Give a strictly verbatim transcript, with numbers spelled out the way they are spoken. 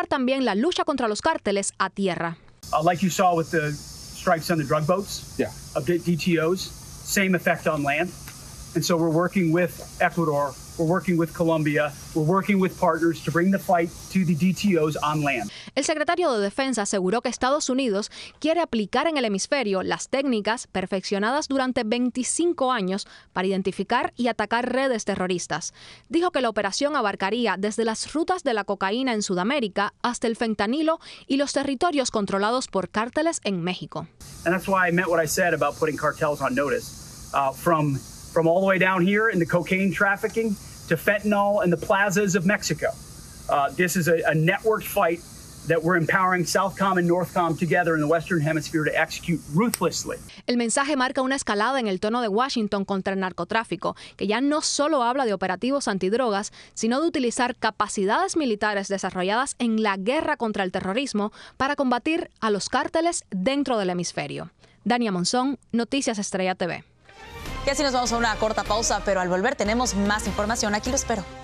llevar también la lucha contra los cárteles a tierra. Uh, like you saw with the strikes on the drug boats, yeah. of D T Os, same effect on land. And so we're working with Ecuador, we're working with Colombia, we're working with partners to bring the fight to the D T Os on land. El secretario de Defensa aseguró que Estados Unidos quiere aplicar en el hemisferio las técnicas perfeccionadas durante veinticinco años para identificar y atacar redes terroristas. Dijo que la operación abarcaría desde las rutas de la cocaína en Sudamérica hasta el fentanilo y los territorios controlados por cárteles en México. And that's why I meant what I said about putting cartels on notice. Uh, from From all the way down here in the cocaine trafficking to fentanyl in the plazas of Mexico. Uh, this is a, a networked fight that we're empowering Southcom and Northcom together in the Western Hemisphere to execute ruthlessly. El mensaje marca una escalada en el tono de Washington contra el narcotráfico, que ya no solo habla de operativos antidrogas, sino de utilizar capacidades militares desarrolladas en la guerra contra el terrorismo para combatir a los cárteles dentro del hemisferio. Dania Monzón, Noticias Estrella T V. Y así nos vamos a una corta pausa, pero al volver tenemos más información. Aquí lo espero.